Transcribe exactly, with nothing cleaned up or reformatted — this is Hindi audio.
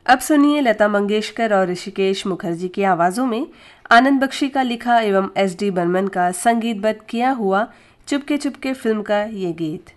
अब सुनिए लता मंगेशकर और ऋषिकेश मुखर्जी की आवाजों में आनंद बख्शी का लिखा एवं एस डी बर्मन का संगीतबद्ध किया हुआ चुपके चुपके फिल्म का ये गीत।